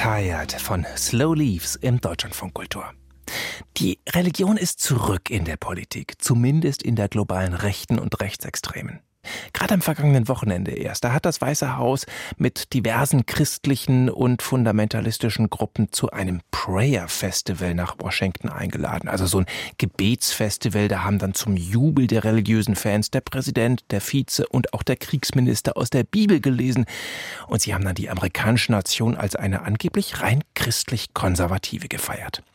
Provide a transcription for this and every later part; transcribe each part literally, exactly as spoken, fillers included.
Tired von Slow Leaves im Deutschlandfunk Kultur. Die Religion ist zurück in der Politik, zumindest in der globalen Rechten und Rechtsextremen. Gerade am vergangenen Wochenende erst, da hat das Weiße Haus mit diversen christlichen und fundamentalistischen Gruppen zu einem Prayer Festival nach Washington eingeladen. Also so ein Gebetsfestival, da haben dann zum Jubel der religiösen Fans der Präsident, der Vize und auch der Kriegsminister aus der Bibel gelesen. Und sie haben dann die amerikanische Nation als eine angeblich rein christlich-konservative gefeiert.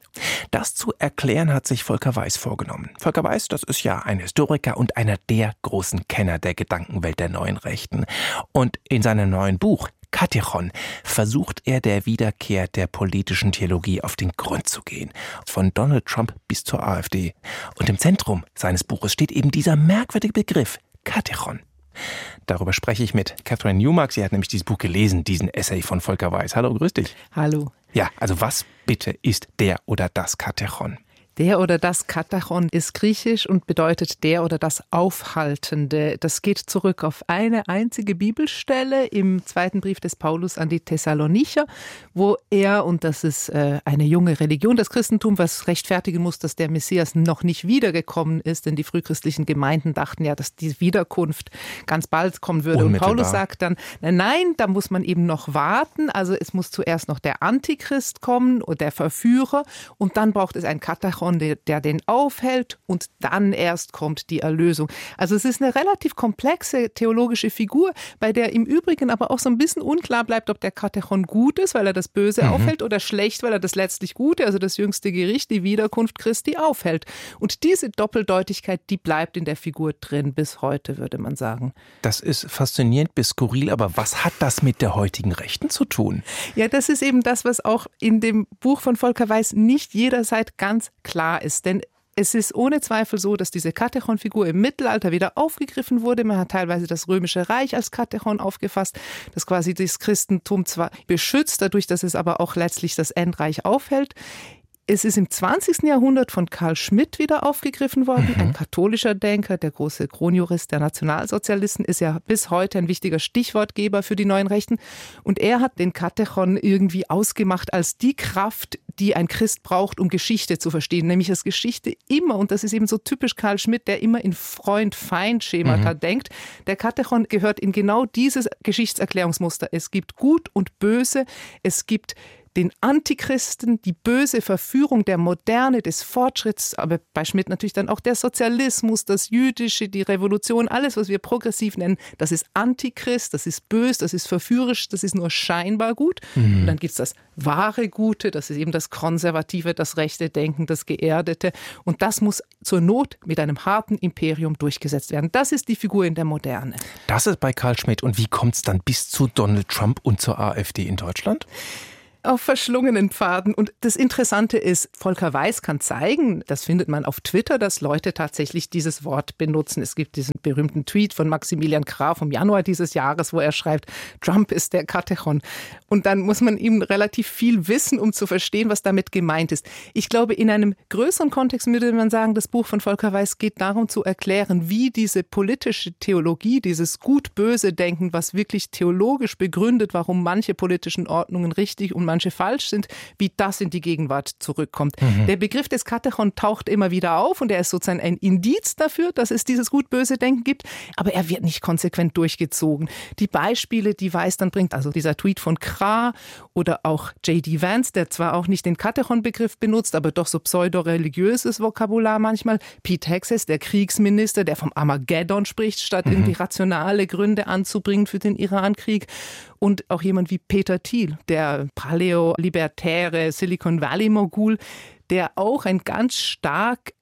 Das zu erklären hat sich Volker Weiß vorgenommen. Volker Weiß, das ist ja ein Historiker und einer der großen Kenner der Gedankenwelt der neuen Rechten. Und in seinem neuen Buch Katechon versucht er der Wiederkehr der politischen Theologie auf den Grund zu gehen. Von Donald Trump bis zur AfD. Und im Zentrum seines Buches steht eben dieser merkwürdige Begriff Katechon. Darüber spreche ich mit Catherine Newmark. Sie hat nämlich dieses Buch gelesen, diesen Essay von Volker Weiß. Hallo, grüß dich. Hallo. Ja, also was bitte ist der oder das Katechon? Der oder das Katechon ist griechisch und bedeutet der oder das Aufhaltende. Das geht zurück auf eine einzige Bibelstelle im zweiten Brief des Paulus an die Thessalonicher, wo er, und das ist äh, eine junge Religion, das Christentum, was rechtfertigen muss, dass der Messias noch nicht wiedergekommen ist, denn die frühchristlichen Gemeinden dachten ja, dass die Wiederkunft ganz bald kommen würde. Und Paulus sagt dann, nein, nein, da muss man eben noch warten. Also es muss zuerst noch der Antichrist kommen und der Verführer und dann braucht es ein Katechon, Der, der den aufhält und dann erst kommt die Erlösung. Also es ist eine relativ komplexe theologische Figur, bei der im Übrigen aber auch so ein bisschen unklar bleibt, ob der Katechon gut ist, weil er das Böse mhm. aufhält, oder schlecht, weil er das letztlich Gute, also das jüngste Gericht, die Wiederkunft Christi, aufhält. Und diese Doppeldeutigkeit, die bleibt in der Figur drin bis heute, würde man sagen. Das ist faszinierend bis skurril, aber was hat das mit der heutigen Rechten zu tun? Ja, das ist eben das, was auch in dem Buch von Volker Weiß nicht jederzeit ganz klar klar ist, denn es ist ohne Zweifel so, dass diese Katechon-Figur im Mittelalter wieder aufgegriffen wurde. Man hat teilweise das Römische Reich als Katechon aufgefasst, das quasi das Christentum zwar beschützt, dadurch, dass es aber auch letztlich das Endreich aufhält. Es ist im zwanzigsten Jahrhundert von Carl Schmitt wieder aufgegriffen worden, mhm. ein katholischer Denker, der große Kronjurist der Nationalsozialisten, ist ja bis heute ein wichtiger Stichwortgeber für die neuen Rechten. Und er hat den Katechon irgendwie ausgemacht als die Kraft, die ein Christ braucht, um Geschichte zu verstehen. Nämlich, dass Geschichte immer, und das ist eben so typisch Carl Schmitt, der immer in Freund-Feind-Schemata mhm. denkt. Der Katechon gehört in genau dieses Geschichtserklärungsmuster. Es gibt Gut und Böse, es gibt den Antichristen, die böse Verführung der Moderne, des Fortschritts, aber bei Schmitt natürlich dann auch der Sozialismus, das Jüdische, die Revolution, alles, was wir progressiv nennen, das ist Antichrist, das ist böse, das ist verführerisch, das ist nur scheinbar gut. Mhm. Und dann gibt es das wahre Gute, das ist eben das Konservative, das rechte Denken, das Geerdete. Und das muss zur Not mit einem harten Imperium durchgesetzt werden. Das ist die Figur in der Moderne. Das ist bei Carl Schmitt. Und wie kommt es dann bis zu Donald Trump und zur AfD in Deutschland? Auf verschlungenen Pfaden. Und das Interessante ist, Volker Weiß kann zeigen, das findet man auf Twitter, dass Leute tatsächlich dieses Wort benutzen. Es gibt diesen berühmten Tweet von Maximilian Krah vom Januar dieses Jahres, wo er schreibt, Trump ist der Katechon. Und dann muss man ihm relativ viel wissen, um zu verstehen, was damit gemeint ist. Ich glaube, in einem größeren Kontext würde man sagen, das Buch von Volker Weiß geht darum zu erklären, wie diese politische Theologie, dieses Gut-Böse-Denken, was wirklich theologisch begründet, warum manche politischen Ordnungen richtig und manche falsch sind, wie das in die Gegenwart zurückkommt. Mhm. Der Begriff des Katechon taucht immer wieder auf und er ist sozusagen ein Indiz dafür, dass es dieses Gut-Böse-Denken gibt, aber er wird nicht konsequent durchgezogen. Die Beispiele, die Weiß dann bringt, also dieser Tweet von Krah oder auch J D Vance, der zwar auch nicht den Katechon-Begriff benutzt, aber doch so pseudo-religiöses Vokabular manchmal, Pete Hegseth, der Kriegsminister, der vom Armageddon spricht, statt mhm. irgendwie rationale Gründe anzubringen für den Irankrieg. Und auch jemand wie Peter Thiel, der Paleo-libertäre Silicon Valley-Mogul, der auch ein ganz stark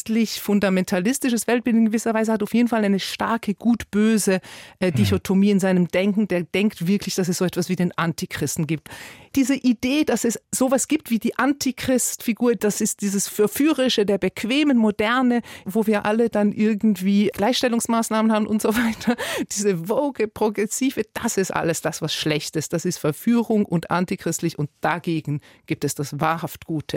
christlich-fundamentalistisches Weltbild in gewisser Weise hat, auf jeden Fall eine starke gut-böse äh, Dichotomie in seinem Denken. Der denkt wirklich, dass es so etwas wie den Antichristen gibt. Diese Idee, dass es sowas gibt wie die Antichrist-Figur, das ist dieses Verführerische der bequemen Moderne, wo wir alle dann irgendwie Gleichstellungsmaßnahmen haben und so weiter. Diese Vogue, Progressive, das ist alles das, was schlecht ist. Das ist Verführung und antichristlich und dagegen gibt es das wahrhaft Gute. Aha.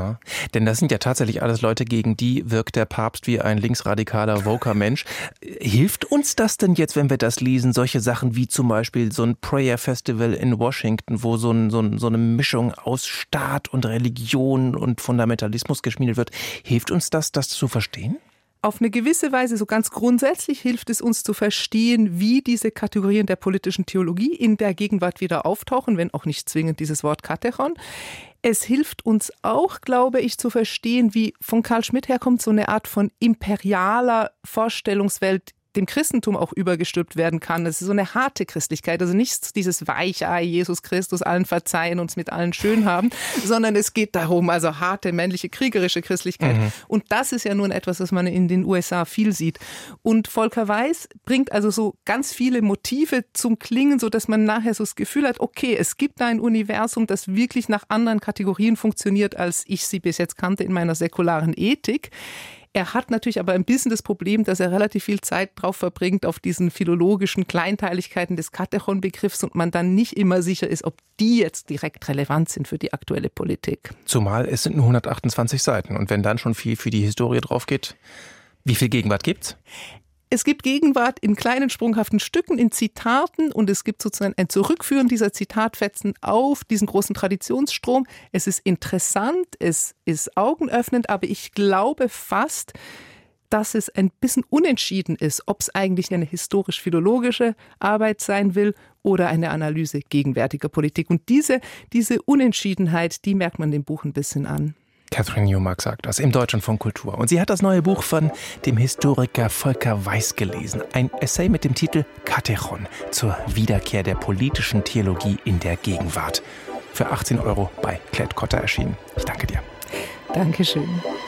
Ja, denn das sind ja tatsächlich alles Leute, gegen die wirkt der Papst wie ein linksradikaler, woker Mensch. Hilft uns das denn jetzt, wenn wir das lesen, solche Sachen wie zum Beispiel so ein Prayer Festival in Washington, wo so, ein, so, ein, so eine Mischung aus Staat und Religion und Fundamentalismus geschmiedet wird? Hilft uns das, das zu verstehen? Auf eine gewisse Weise, so ganz grundsätzlich, hilft es uns zu verstehen, wie diese Kategorien der politischen Theologie in der Gegenwart wieder auftauchen, wenn auch nicht zwingend dieses Wort Katechon. Es hilft uns auch, glaube ich, zu verstehen, wie von Carl Schmitt herkommt so eine Art von imperialer Vorstellungswelt dem Christentum auch übergestülpt werden kann. Es ist so eine harte Christlichkeit, also nicht dieses Weichei, Jesus Christus allen verzeihen, uns mit allen schön haben, sondern es geht darum, also harte, männliche, kriegerische Christlichkeit. Mhm. Und das ist ja nun etwas, was man in den U S A viel sieht. Und Volker Weiss bringt also so ganz viele Motive zum Klingen, sodass man nachher so das Gefühl hat, okay, es gibt da ein Universum, das wirklich nach anderen Kategorien funktioniert, als ich sie bis jetzt kannte in meiner säkularen Ethik. Er hat natürlich aber ein bisschen das Problem, dass er relativ viel Zeit drauf verbringt auf diesen philologischen Kleinteiligkeiten des Katechon-Begriffs und man dann nicht immer sicher ist, ob die jetzt direkt relevant sind für die aktuelle Politik. Zumal es sind nur hundertachtundzwanzig Seiten und wenn dann schon viel für die Historie drauf geht, wie viel Gegenwart gibt's? Es gibt Gegenwart in kleinen sprunghaften Stücken, in Zitaten und es gibt sozusagen ein Zurückführen dieser Zitatfetzen auf diesen großen Traditionsstrom. Es ist interessant, es ist augenöffnend, aber ich glaube fast, dass es ein bisschen unentschieden ist, ob es eigentlich eine historisch-philologische Arbeit sein will oder eine Analyse gegenwärtiger Politik. Und diese, diese Unentschiedenheit, die merkt man dem Buch ein bisschen an. Catherine Newmark sagt das im Deutschlandfunk Kultur. Und sie hat das neue Buch von dem Historiker Volker Weiss gelesen. Ein Essay mit dem Titel Katechon zur Wiederkehr der politischen Theologie in der Gegenwart. Für achtzehn Euro bei Klett-Cotta erschienen. Ich danke dir. Dankeschön.